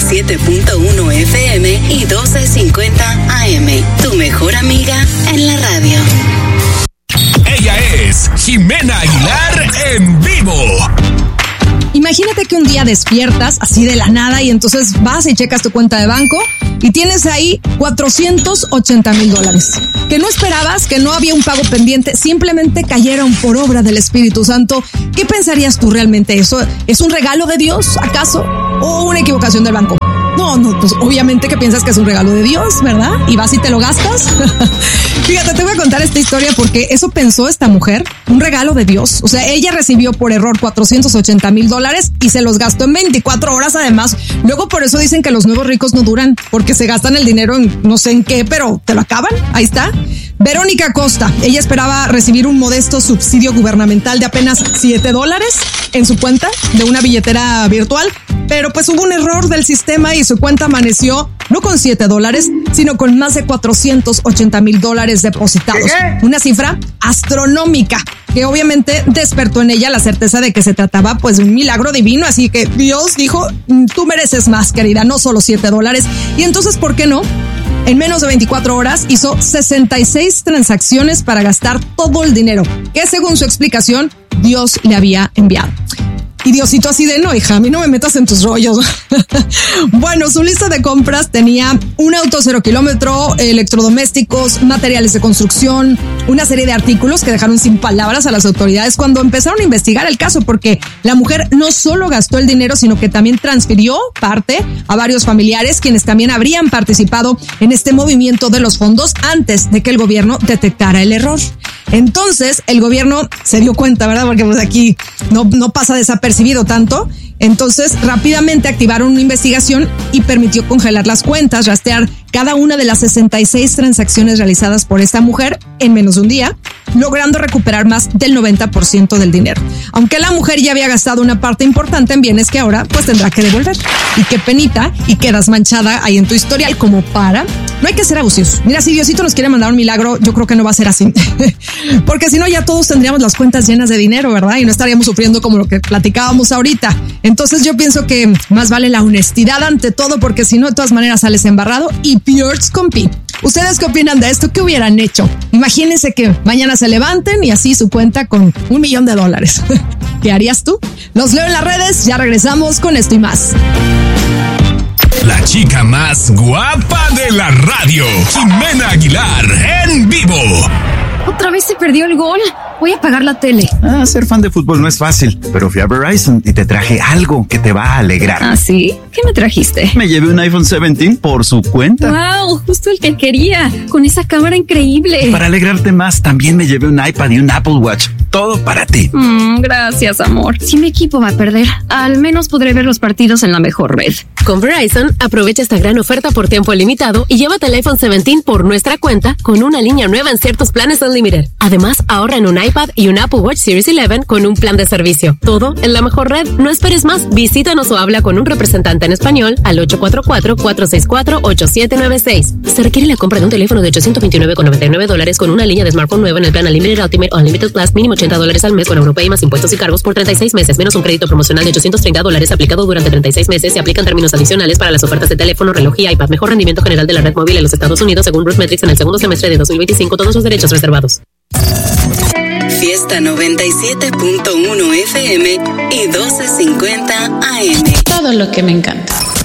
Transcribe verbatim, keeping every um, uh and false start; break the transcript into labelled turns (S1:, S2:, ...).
S1: siete punto uno F M y doce cincuenta A M. Tu mejor amiga en la radio.
S2: Ella es Jimena Aguilar en vivo.
S3: Imagínate que un día despiertas así de la nada y entonces vas y checas tu cuenta de banco y tienes ahí cuatrocientos ochenta mil dólares. Que no esperabas, que no había un pago pendiente, simplemente cayeron por obra del Espíritu Santo. ¿Qué pensarías tú realmente? ¿Eso es un regalo de Dios, acaso? ¿O una equivocación del banco? No, no, pues obviamente que piensas que es un regalo de Dios, ¿verdad? Y vas y te lo gastas. Fíjate, te voy a contar esta historia porque eso pensó esta mujer, un regalo de Dios. O sea, ella recibió por error cuatrocientos ochenta mil dólares y se los gastó en veinticuatro horas además. Luego por eso dicen que los nuevos ricos no duran, porque se gastan el dinero en no sé en qué, pero te lo acaban. Ahí está. Verónica Costa, ella esperaba recibir un modesto subsidio gubernamental de apenas siete dólares en su cuenta de una billetera virtual, pero pues hubo un error del sistema y su cuenta amaneció no con siete dólares, sino con más de cuatrocientos ochenta mil dólares depositados. ¿Qué? Una cifra astronómica que obviamente despertó en ella la certeza de que se trataba pues de un milagro divino, así que Dios dijo, tú mereces más, querida, no solo siete dólares. Y entonces, ¿por qué no? En menos de veinticuatro horas hizo sesenta y seis transacciones para gastar todo el dinero que, según su explicación, Dios le había enviado. Y Diosito así de, no, hija, a mí no me metas en tus rollos. Bueno, su lista de compras tenía un auto cero kilómetro, electrodomésticos, materiales de construcción, una serie de artículos que dejaron sin palabras a las autoridades cuando empezaron a investigar el caso, porque la mujer no solo gastó el dinero, sino que también transfirió parte a varios familiares, quienes también habrían participado en este movimiento de los fondos antes de que el gobierno detectara el error. Entonces, el gobierno se dio cuenta, ¿verdad? Porque pues aquí no, no pasa desapercibido tanto. Entonces, rápidamente activaron una investigación y permitió congelar las cuentas, rastrear cada una de las sesenta y seis transacciones realizadas por esta mujer en menos de un día, logrando recuperar más del noventa por ciento del dinero. Aunque la mujer ya había gastado una parte importante en bienes que ahora pues tendrá que devolver. Y qué penita, y quedas manchada ahí en tu historial como para... No hay que ser abusivos. Mira, si Diosito nos quiere mandar un milagro, yo creo que no va a ser así. Porque si no, ya todos tendríamos las cuentas llenas de dinero, ¿verdad? Y no estaríamos sufriendo como lo que platicábamos ahorita. Entonces yo pienso que más vale la honestidad ante todo, porque si no, de todas maneras sales embarrado y peors con pi. ¿Ustedes qué opinan de esto? ¿Qué hubieran hecho? Imagínense que mañana se levanten y así su cuenta con un millón de dólares. ¿Qué harías tú? Los leo en las redes, ya regresamos con esto y más.
S2: La chica más guapa de la radio, Jimena Aguilar en vivo.
S4: Otra vez se perdió el gol. Voy a apagar la tele.
S5: Ah, ser fan de fútbol no es fácil, pero fui a Verizon y te traje algo que te va a alegrar.
S4: ¿Ah, sí? ¿Qué me trajiste?
S5: Me llevé un iPhone diecisiete por su cuenta.
S4: ¡Wow! Justo el que quería, con esa cámara increíble.
S5: Para alegrarte más, también me llevé un iPad y un Apple Watch. Todo para ti.
S4: Mm, gracias, amor. Si mi equipo va a perder, al menos podré ver los partidos en la mejor red.
S6: Con Verizon, aprovecha esta gran oferta por tiempo limitado y llévate el iPhone diecisiete por nuestra cuenta con una línea nueva en ciertos planes Unlimited. Además, ahorra en un iPad y un Apple Watch Series once con un plan de servicio. Todo en la mejor red. No esperes más. Visítanos o habla con un representante en español al ocho cuatro cuatro, cuatro seis cuatro, ocho siete nueve seis. Se requiere la compra de un teléfono de ochocientos veintinueve con noventa y nueve dólares con una línea de smartphone nueva en el plan Unlimited Ultimate o Unlimited Plus, mínimo ochenta dólares al mes con Europay más impuestos y cargos por treinta y seis meses, menos un crédito promocional de ochocientos treinta dólares aplicado durante treinta y seis meses. Se aplican términos adicionales para las ofertas de teléfono, reloj y iPad. Mejor rendimiento general de la red móvil en los Estados Unidos según RootMetrics en el segundo semestre de dos mil veinticinco. Todos los derechos reservados.
S1: Fiesta noventa y siete punto uno F M y doce cincuenta A M.
S7: Todo lo que me encanta.